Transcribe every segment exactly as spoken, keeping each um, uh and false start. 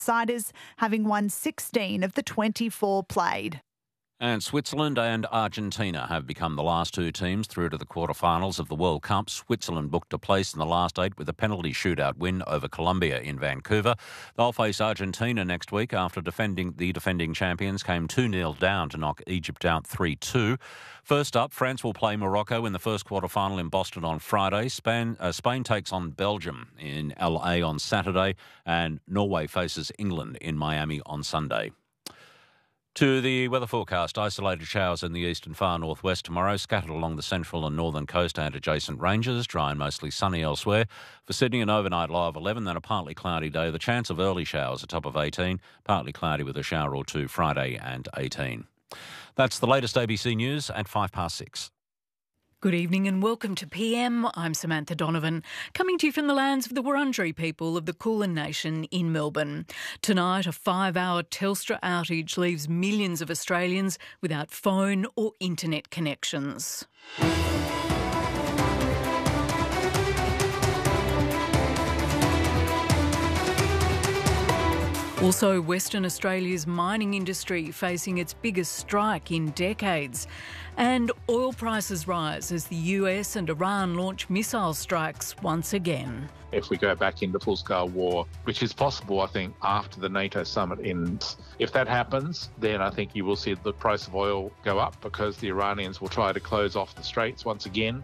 outsiders, having won sixteen of the twenty-four played. And Switzerland and Argentina have become the last two teams through to the quarterfinals of the World Cup. Switzerland booked a place in the last eight with a penalty shootout win over Colombia in Vancouver. They'll face Argentina next week after defending the defending champions came two nil down to knock Egypt out three two. First up, France will play Morocco in the first quarterfinal in Boston on Friday. Spain, uh, Spain takes on Belgium in L A on Saturday, and Norway faces England in Miami on Sunday. To the weather forecast, isolated showers in the east and far northwest tomorrow, scattered along the central and northern coast and adjacent ranges, dry and mostly sunny elsewhere. For Sydney, an overnight low of eleven, then a partly cloudy day. The chance of early showers, a top of eighteen, partly cloudy with a shower or two Friday and eighteen. That's the latest A B C News at five past six. Good evening and welcome to P M. I'm Samantha Donovan, coming to you from the lands of the Wurundjeri people of the Kulin Nation in Melbourne. Tonight, a five-hour Telstra outage leaves millions of Australians without phone or internet connections. Also, Western Australia's mining industry facing its biggest strike in decades. And oil prices rise as the U S and Iran launch missile strikes once again. If we go back into full-scale war, which is possible, I think, after the NATO summit ends, if that happens, then I think you will see the price of oil go up because the Iranians will try to close off the straits once again.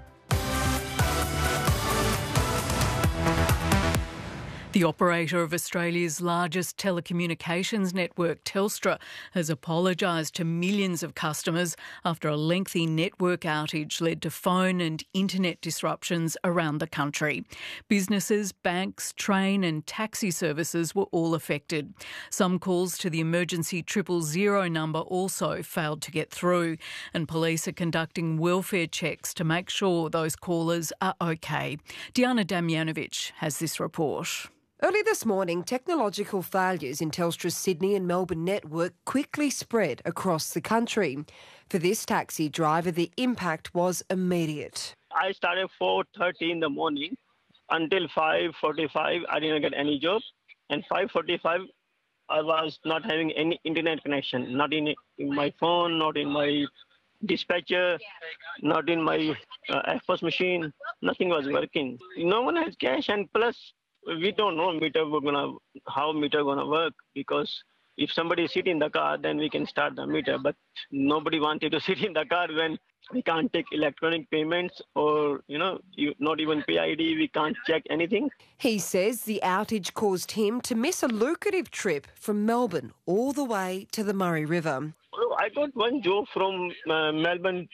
The operator of Australia's largest telecommunications network, Telstra, has apologised to millions of customers after a lengthy network outage led to phone and internet disruptions around the country. Businesses, banks, train and taxi services were all affected. Some calls to the emergency triple zero number also failed to get through, and police are conducting welfare checks to make sure those callers are okay. Diana Damjanovic has this report. Early this morning, technological failures in Telstra's Sydney and Melbourne network quickly spread across the country. For this taxi driver, the impact was immediate. I started four thirty in the morning until five forty-five. I didn't get any job. And five forty-five, I was not having any internet connection, not in, in my phone, not in my dispatcher, not in my uh, F P O S machine. Nothing was working. No one has cash, and plus, we don't know meter we're gonna how meter gonna work, because if somebody sit in the car, then we can start the meter. But nobody wanted to sit in the car when we can't take electronic payments or, you know, not even P I D. We can't check anything. He says the outage caused him to miss a lucrative trip from Melbourne all the way to the Murray River. I got one job from uh, Melbourne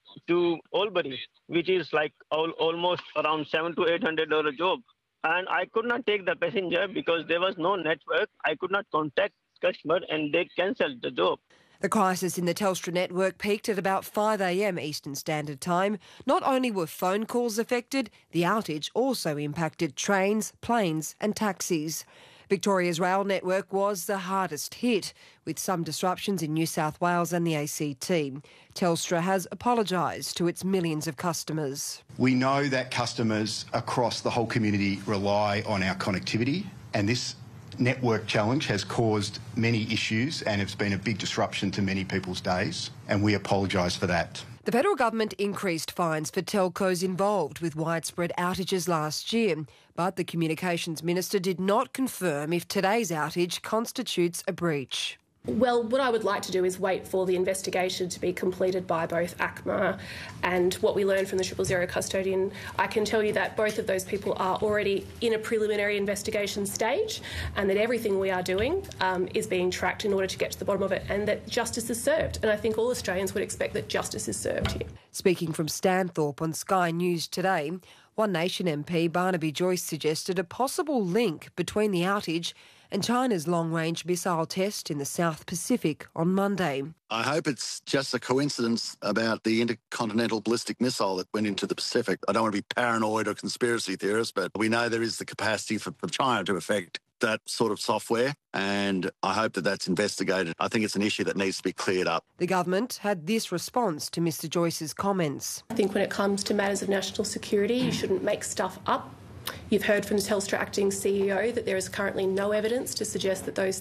to Albury, which is like all, almost around seven to eight hundred dollar job. And I could not take the passenger because there was no network. I could not contact customer and they cancelled the job. The crisis in the Telstra network peaked at about five a m Eastern Standard Time. Not only were phone calls affected, the outage also impacted trains, planes and taxis. Victoria's rail network was the hardest hit, with some disruptions in New South Wales and the A C T. Telstra has apologised to its millions of customers. We know that customers across the whole community rely on our connectivity, and this network challenge has caused many issues and it's been a big disruption to many people's days, and we apologise for that. The federal government increased fines for telcos involved with widespread outages last year, but the communications minister did not confirm if today's outage constitutes a breach. Well, what I would like to do is wait for the investigation to be completed by both A C M A and what we learned from the Triple Zero custodian. I can tell you that both of those people are already in a preliminary investigation stage, and that everything we are doing um, is being tracked in order to get to the bottom of it, and that justice is served. And I think all Australians would expect that justice is served here. Speaking from Stanthorpe on Sky News today, One Nation M P Barnaby Joyce suggested a possible link between the outage and China's long-range missile test in the South Pacific on Monday. I hope it's just a coincidence about the intercontinental ballistic missile that went into the Pacific. I don't want to be paranoid or conspiracy theorist, but we know there is the capacity for, for China to affect that sort of software, and I hope that that's investigated. I think it's an issue that needs to be cleared up. The government had this response to Mr Joyce's comments. I think when it comes to matters of national security, you shouldn't make stuff up You've heard from the Telstra acting C E O that there is currently no evidence to suggest that those